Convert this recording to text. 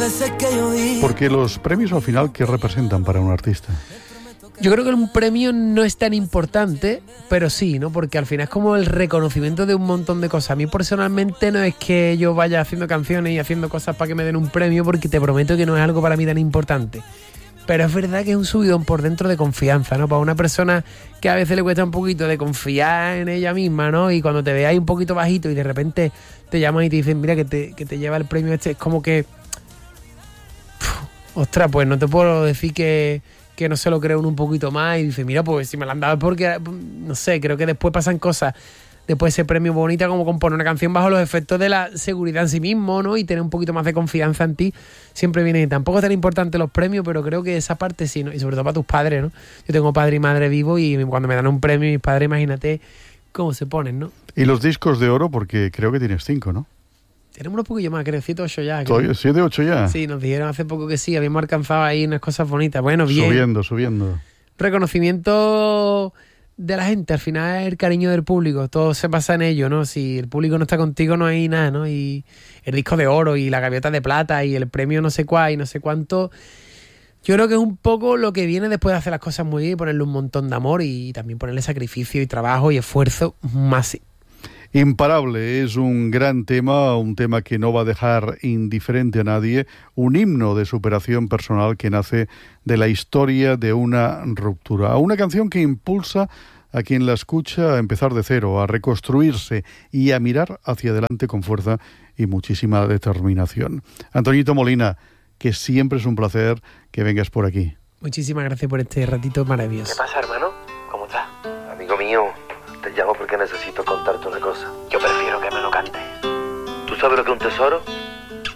veces que yo di. Porque los premios al final, ¿qué representan para un artista? Yo creo que un premio no es tan importante, pero sí, ¿no? Porque al final es como el reconocimiento de un montón de cosas. A mí personalmente no es que yo vaya haciendo canciones y haciendo cosas para que me den un premio, porque te prometo que no es algo para mí tan importante. Pero es verdad que es un subidón por dentro de confianza, ¿no? Para una persona que a veces le cuesta un poquito de confiar en ella misma, ¿no? Y cuando te ve ahí un poquito bajito y de repente te llaman y te dicen, mira, que te lleva el premio este, es como que... ostras, pues no te puedo decir que no se lo cree uno un poquito más y dice, mira, pues si me lo han dado es porque, no sé, creo que después pasan cosas, después ese premio bonita como componer una canción bajo los efectos de la seguridad en sí mismo, ¿no? Y tener un poquito más de confianza en ti, siempre viene. Tampoco es tan importante los premios, pero creo que esa parte sí, ¿no? Y sobre todo para tus padres, ¿no? Yo tengo padre y madre vivo y cuando me dan un premio, mis padres, imagínate cómo se ponen, ¿no? Y los discos de oro, porque creo que tienes 5, ¿no? Tenemos unos poquillos más, creo, 7, 8 ya. Creo. 7, 8 ya. Sí, nos dijeron hace poco que sí, habíamos alcanzado ahí unas cosas bonitas. Bueno, bien. Subiendo. Reconocimiento de la gente, al final es el cariño del público, todo se basa en ello, ¿no? Si el público no está contigo no hay nada, ¿no? Y el disco de oro y la gaviota de plata y el premio no sé cuál y no sé cuánto, yo creo que es un poco lo que viene después de hacer las cosas muy bien y ponerle un montón de amor y también ponerle sacrificio y trabajo y esfuerzo más. Imparable, es un gran tema, un tema que no va a dejar indiferente a nadie, un himno de superación personal que nace de la historia de una ruptura. Una canción que impulsa a quien la escucha a empezar de cero, a reconstruirse y a mirar hacia adelante con fuerza y muchísima determinación. Antoñito Molina, que siempre es un placer que vengas por aquí. Muchísimas gracias por este ratito maravilloso. ¿Qué pasa, hermano? ¿Cómo estás? Amigo mío, te llamo porque necesito contarte una cosa. Yo prefiero que me lo cantes. ¿Tú sabes lo que es un tesoro?